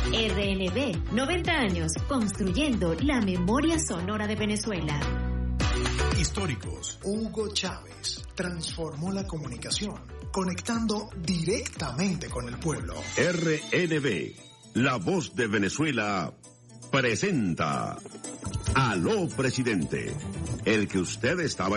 RNB, 90 años construyendo la memoria sonora de Venezuela. Históricos. Hugo Chávez transformó la comunicación, conectando directamente con el pueblo. RNB, la voz de Venezuela, presenta Aló Presidente, el que usted estaba